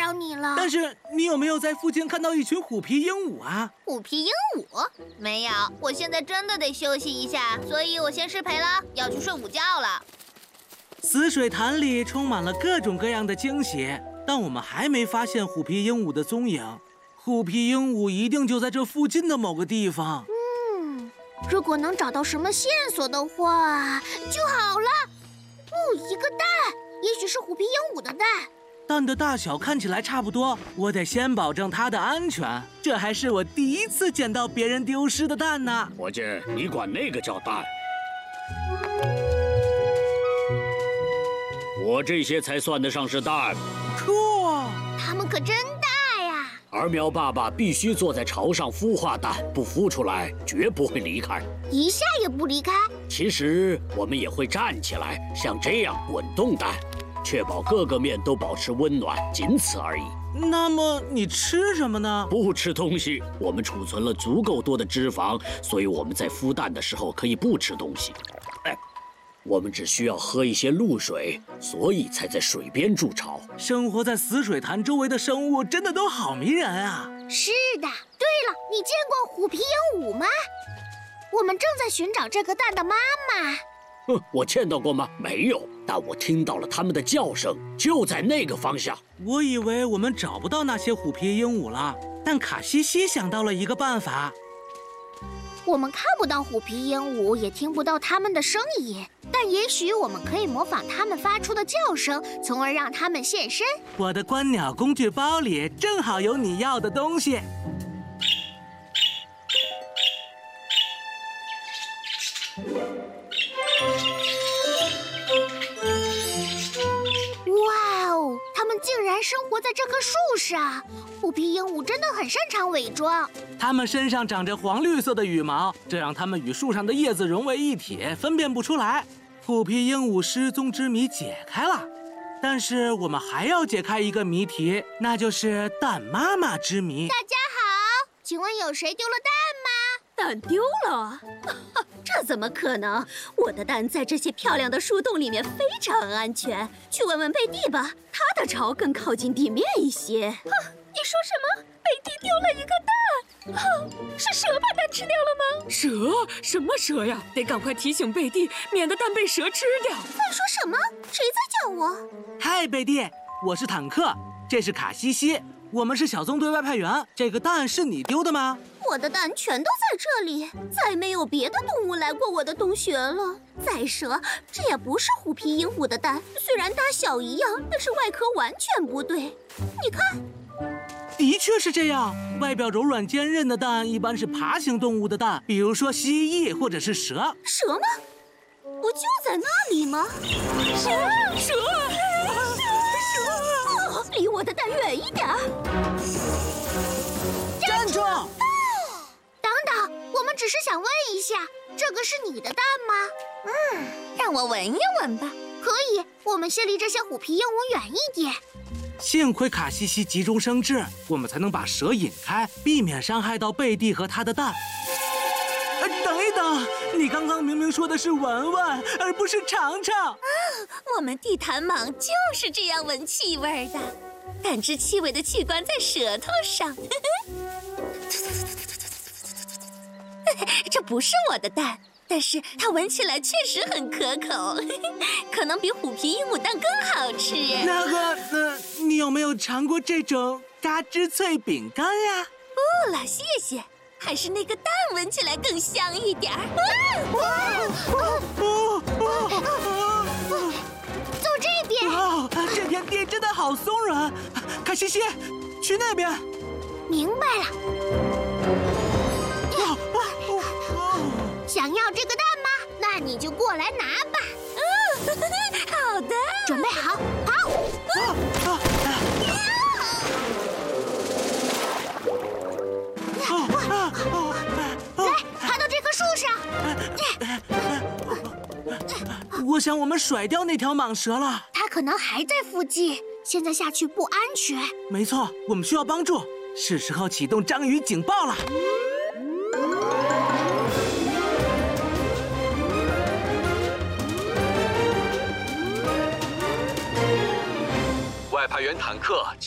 了你了。 但是你有没有在附近看到一群虎皮鹦鹉啊？ 虎皮鹦鹉？没有，我现在真的得休息一下，所以我先失陪了，要去睡午觉了。 死水潭里充满了各种各样的惊喜，但我们还没发现虎皮鹦鹉的踪影。虎皮鹦鹉一定就在这附近的某个地方。 如果能找到什么线索的话就好了。一个蛋，也许是虎皮鹦鹉的蛋。 蛋的大小看起来差不多，我得先保证它的安全。这还是我第一次捡到别人丢失的蛋呢。 伙计，你管那个叫蛋？我这些才算得上是蛋。 嚯， 它们可真大呀！ 儿苗爸爸必须坐在巢上孵化蛋，不孵出来绝不会离开， 一下也不离开。 其实我们也会站起来，像这样滚动蛋，确保各个面都保持温暖，仅此而已。 那么你吃什么呢？ 不吃东西，我们储存了足够多的脂肪，所以我们在孵蛋的时候可以不吃东西。我们只需要喝一些露水，所以才在水边筑巢。 生活在死水潭周围的生物真的都好迷人啊！ 是的。对了，你见过虎皮鹦鹉吗？我们正在寻找这个蛋的妈妈。 我见到过吗？没有，但我听到了它们的叫声，就在那个方向。 我以为我们找不到那些虎皮鹦鹉了，但卡西西想到了一个办法。 我们看不到虎皮鹦鹉，也听不到它们的声音，但也许我们可以模仿它们发出的叫声，从而让它们现身。 我的观鸟工具包里正好有你要的东西。 哇哦，它们竟然生活在这棵树上！虎皮鹦鹉真的很擅长伪装。 它们身上长着黄绿色的羽毛，这让它们与树上的叶子融为一体，分辨不出来。虎皮鹦鹉失踪之谜解开了，但是我们还要解开一个谜题，那就是蛋妈妈之谜。 大家好，请问有谁丢了蛋吗？ 蛋丢了？这怎么可能？我的蛋在这些漂亮的树洞里面非常安全。去问问贝蒂吧，他的巢更靠近地面一些。 你说什么？贝蒂丢了一个蛋？是蛇把蛋吃掉了吗？ 蛇？什么蛇呀？得赶快提醒贝蒂，免得蛋被蛇吃掉。 在说什么？谁在叫我？ 嗨，贝蒂，我是坦克，这是卡西西，我们是小纵队外派员。这个蛋是你丢的吗？ 我的蛋全都在这里，再没有别的动物来过我的洞穴了。再说，这也不是虎皮鹦鹉的蛋，虽然大小一样，但是外壳完全不对。你看， 的确是这样。外表柔软坚韧的蛋一般是爬行动物的蛋，比如说蜥蜴或者是蛇。 蛇吗？不就在那里吗？ 蛇！ 离我的蛋远一点！ 站住！ 等等，我们只是想问一下，这个是你的蛋吗？ 让我闻一闻吧。 可以，我们先离这些虎皮鹦鹉远一点。 幸亏卡西西急中生智，我们才能把蛇引开，避免伤害到贝蒂和他的蛋。等一等，你刚刚明明说的是闻闻，而不是尝尝。 我们地毯蟒就是这样闻气味的，感知气味的器官在舌头上。这不是我的蛋，但是它闻起来确实很可口，可能比虎皮鹦鹉蛋更好吃。 你有没有尝过这种嘎吱脆饼干呀？ 不了，谢谢。还是那个蛋闻起来更香一点儿。 走这边。 哇，这片地真的好松软。卡西西，去那边。 明白了。想要这个蛋吗？那你就过来拿吧。 好的。 准备好，好。来，爬到这棵树上。 我想我们甩掉那条蟒蛇了。 它可能还在附近，现在下去不安全。 没错，我们需要帮助。是时候启动章鱼警报了。 外派员坦克